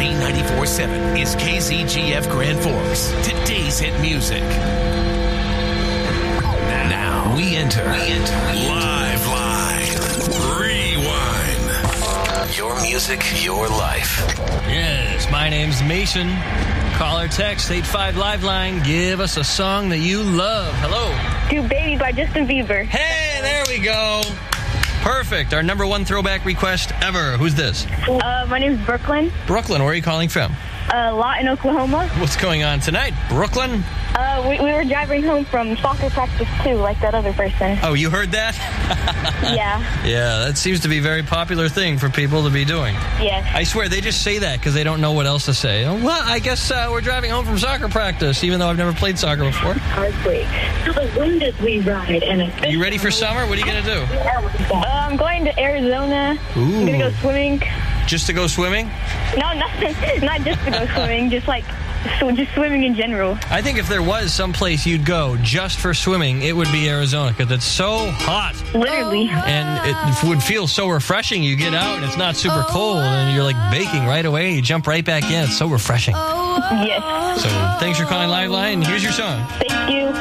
Z94.7 is KZGF Grand Forks. Today's hit music. Now we enter Live Line. Rewind. Your music, your life. Yes, my name's Mason. Call or text 85 Live Line. Give us a song that you love. Hello. Do Baby by Justin Bieber. Hey, there we go. Perfect. Our number one throwback request ever. Who's this? My name's Brooklyn. Brooklyn, where are you calling from? Lawton, Oklahoma. What's going on tonight? Brooklyn? We were driving home from soccer practice too, like that other person. Oh, you heard that? Yeah. Yeah, that seems to be a very popular thing for people to be doing. Yes. I swear, they just say that because they don't know what else to say. Oh, well, I guess we're driving home from soccer practice, even though I've never played soccer before. Heartbreak. To the wind as we ride. Are you ready for summer? What are you going to do? I'm going to Arizona. Ooh. I'm going to go swimming. Just to go swimming? No, not just to go swimming, just swimming in general. I think if there was some place you'd go just for swimming, it would be Arizona because it's so hot. Literally. And it would feel so refreshing. You get out and it's not super cold and you're like baking right away. You jump right back in. It's so refreshing. Yes. So thanks for calling Live Line. Here's your song. Thank you.